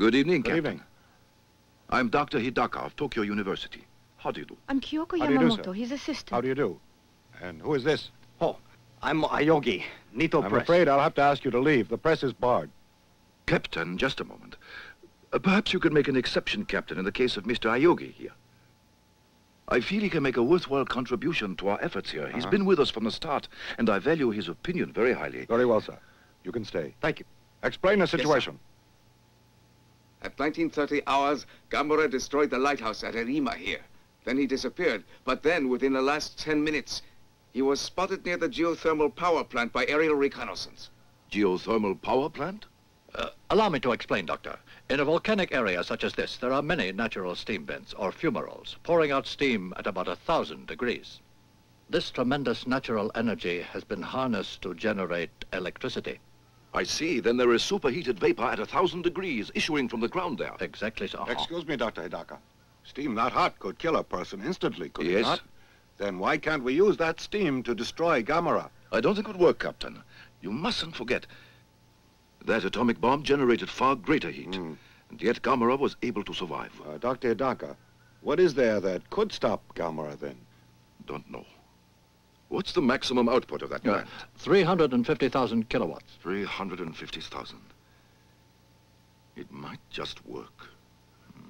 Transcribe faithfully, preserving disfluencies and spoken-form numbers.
Good evening, Good Captain. evening. I'm Doctor Hidaka of Tokyo University. How do you do? I'm Kyoko How do you do, Yamamoto, sir? his assistant. How do you do? And who is this? Oh, I'm Ayogi, Nito I'm Press. afraid I'll have to ask you to leave. The press is barred. Captain, just a moment. Uh, perhaps you could make an exception, Captain, in the case of Mister Ayogi here. I feel he can make a worthwhile contribution to our efforts here. He's Uh-huh. been with us from the start, and I value his opinion very highly. Very well, sir. You can stay. Thank you. Explain the situation. At nineteen thirty hours, Gamera destroyed the lighthouse at Erima here. Then he disappeared. But then, within the last ten minutes, he was spotted near the geothermal power plant by aerial reconnaissance. Geothermal power plant? Uh, allow me to explain, Doctor. In a volcanic area such as this, there are many natural steam vents, or fumaroles, pouring out steam at about a thousand degrees. This tremendous natural energy has been harnessed to generate electricity. I see. Then there is superheated vapor at a thousand degrees issuing from the ground there. Exactly so. Excuse me, Doctor Hidaka. Steam that hot could kill a person instantly, could it Yes. not? Then why can't we use that steam to destroy Gamera? I don't think it would work, Captain. You mustn't forget that atomic bomb generated far greater heat. Mm. And yet Gamera was able to survive. Uh, Doctor Hidaka, what is there that could stop Gamera then? Don't know. What's the maximum output of that Uh, plant? three hundred fifty thousand kilowatts. three hundred fifty thousand. It might just work.